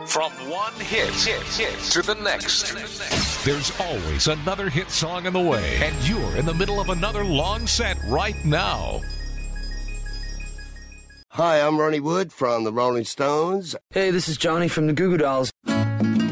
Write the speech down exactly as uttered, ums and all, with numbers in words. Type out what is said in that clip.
From one hit, hit, hit to the next. There's always another hit song in the way, and you're in the middle of another long set right now. Hi, I'm Ronnie Wood from the Rolling Stones. Hey, this is Johnny from the Goo Goo Dolls.